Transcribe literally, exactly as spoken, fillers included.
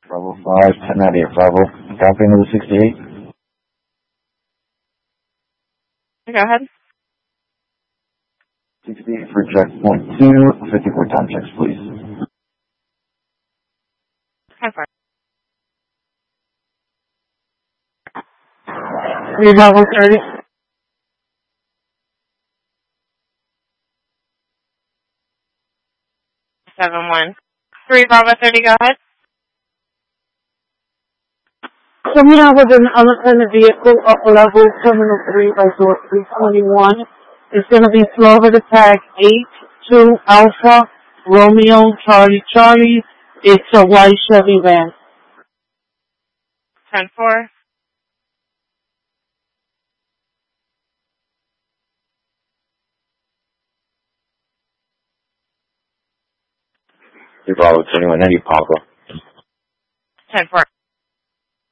Bravo five, ten ninety-eight, Bravo. Copy into the sixty-eight. Go ahead. sixty-eight for checkpoint two, fifty-four time checks, please. How far? three Bravo thirty. seven one. three Bravo thirty, go ahead. Coming out with an unattended vehicle up level terminal three by door three twenty-one. It's going to be slow over the tag eight two Alpha Romeo Charlie Charlie. It's a white Chevy van. ten four. three Bravo twenty-one ninety, Papa. ten four.